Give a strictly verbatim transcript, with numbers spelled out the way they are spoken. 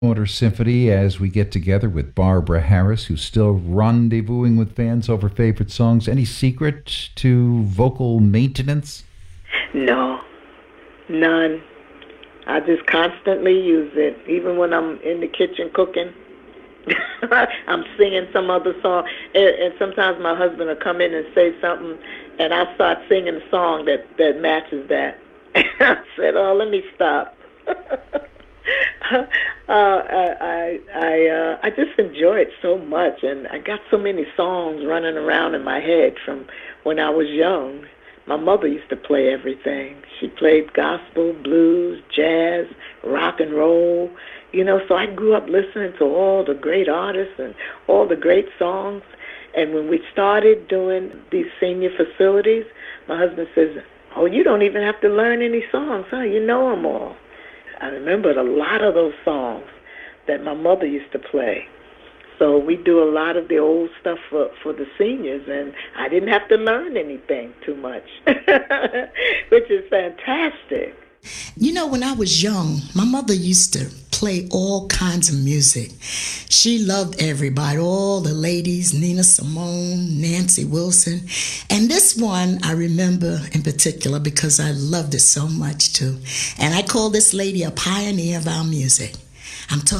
Order Symphony as we get together with Barbara Harris, who's still rendezvousing with fans over favorite songs. Any secret to vocal maintenance? No, none. I just constantly use it, even when I'm in the kitchen cooking. I'm singing some other song, and, and sometimes my husband will come in and say something, and I'll start singing a song that, that matches that. I said, oh, let me stop. uh, I I I, uh, I just enjoy it so much, and I got so many songs running around in my head from when I was young. My mother used to play everything. She played gospel, blues, jazz, rock and roll, you know, so I grew up listening to all the great artists and all the great songs. And when we started doing these senior facilities, my husband says, oh, you don't even have to learn any songs, huh? You know them all. I remembered a lot of those songs that my mother used to play. So we do a lot of the old stuff for, for the seniors, and I didn't have to learn anything too much, which is fantastic. You know, when I was young, my mother used to play all kinds of music. She loved everybody, all the ladies, Nina Simone, Nancy Wilson. And this one I remember in particular because I loved it so much too. And I call this lady a pioneer of our music. I'm talking